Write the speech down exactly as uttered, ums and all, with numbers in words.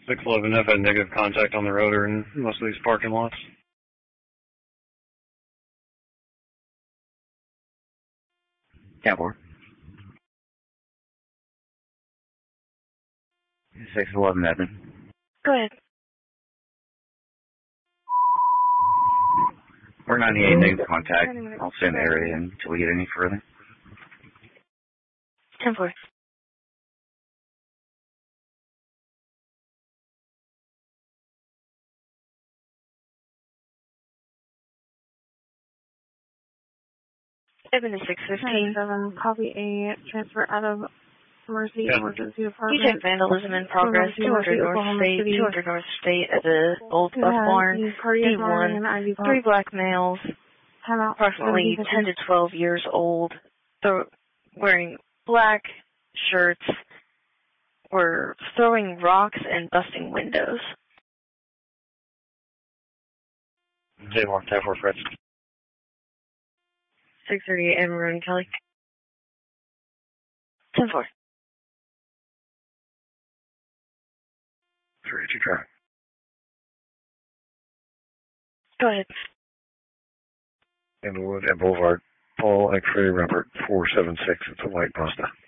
six eleven, I've had negative contact on the rotor in most of these parking lots. ten four. six eleven, Evan. Go ahead. We're ninety-eight, negative contact. I'll stay in the area until we get any further. ten four. Evan is six fifteen. seven, copy a transfer out of Mercy Yeah. Emergency Department. Detect vandalism in progress, two hundred North State, two hundred North State at the old bus barn, D one, three black males, approximately ten to twelve years old, th- wearing black shirts, were throwing rocks and busting windows. J one, ten four, Fred. six thirty-eight, Evan Road and Kelly. ten four. three two, try. Go ahead. Inglewood and Boulevard. Paul X-ray Rupert, four seven six. It's a white Mazda.